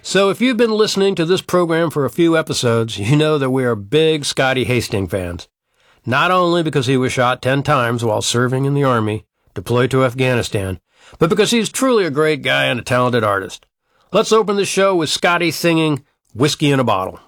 So if you've been listening to this program for a few episodes, you know that we are big Scotty Hastings fans. Not only because he was shot 10 times while serving in the Army, deployed to Afghanistan, but because he's truly a great guy and a talented artist. Let's open the show with Scotty singing Whiskey in a Bottle.